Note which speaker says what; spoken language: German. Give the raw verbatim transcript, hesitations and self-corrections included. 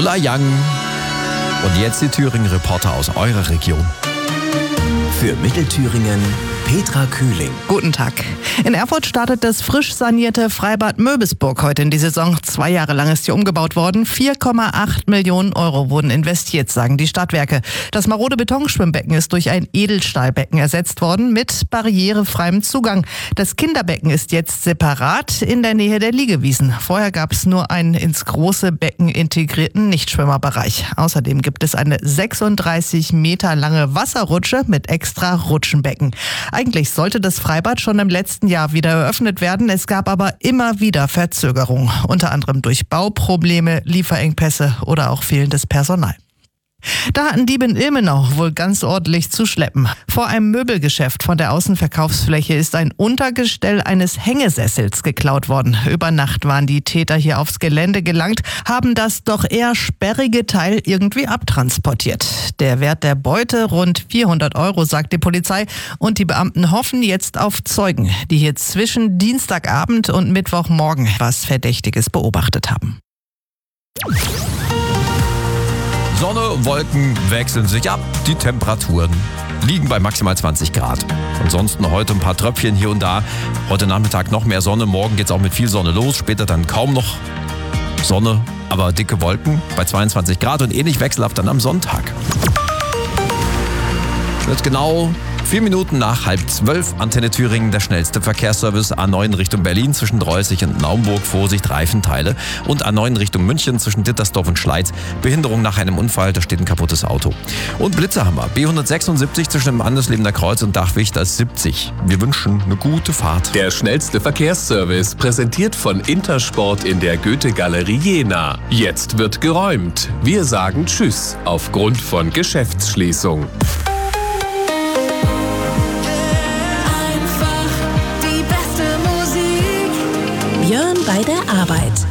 Speaker 1: Lola Young. Und jetzt die Thüringen-Reporter aus eurer Region.
Speaker 2: Für Mittelthüringen Petra Kühling.
Speaker 3: Guten Tag. In Erfurt startet das frisch sanierte Freibad Möbisburg heute in die Saison. Zwei Jahre lang ist hier umgebaut worden. vier Komma acht Millionen Euro wurden investiert, sagen die Stadtwerke. Das marode Betonschwimmbecken ist durch ein Edelstahlbecken ersetzt worden mit barrierefreiem Zugang. Das Kinderbecken ist jetzt separat in der Nähe der Liegewiesen. Vorher gab es nur einen ins große Becken integrierten Nichtschwimmerbereich. Außerdem gibt es eine sechsunddreißig Meter lange Wasserrutsche mit extra Rutschenbecken. Eigentlich sollte das Freibad schon im letzten Jahr wieder eröffnet werden. Es gab aber immer wieder Verzögerungen, unter anderem durch Bauprobleme, Lieferengpässe oder auch fehlendes Personal. Da hatten Diebe in Ilmenau wohl ganz ordentlich zu schleppen. Vor einem Möbelgeschäft von der Außenverkaufsfläche ist ein Untergestell eines Hängesessels geklaut worden. Über Nacht waren die Täter hier aufs Gelände gelangt, haben das doch eher sperrige Teil irgendwie abtransportiert. Der Wert der Beute rund vierhundert Euro, sagt die Polizei. Und die Beamten hoffen jetzt auf Zeugen, die hier zwischen Dienstagabend und Mittwochmorgen was Verdächtiges beobachtet haben.
Speaker 1: Sonne, Wolken wechseln sich ab, die Temperaturen liegen bei maximal zwanzig Grad. Ansonsten heute ein paar Tröpfchen hier und da. Heute Nachmittag noch mehr Sonne, morgen geht's auch mit viel Sonne los, später dann kaum noch Sonne, aber dicke Wolken bei zweiundzwanzig Grad und ähnlich wechselhaft dann am Sonntag. Jetzt genau vier Minuten nach halb zwölf, Antenne Thüringen, der schnellste Verkehrsservice. A neun Richtung Berlin zwischen Dreußig und Naumburg, Vorsicht, Reifenteile. Und A neun Richtung München zwischen Dittersdorf und Schleiz, Behinderung nach einem Unfall, da steht ein kaputtes Auto. Und Blitze haben wir, B hundertsechsundsiebzig zwischen dem Anderslebener Kreuz und Dachwicht, das siebzig. Wir wünschen eine gute Fahrt.
Speaker 4: Der schnellste Verkehrsservice, präsentiert von Intersport in der Goethe-Galerie Jena. Jetzt wird geräumt. Wir sagen Tschüss aufgrund von Geschäftsschließung.
Speaker 5: Björn bei der Arbeit.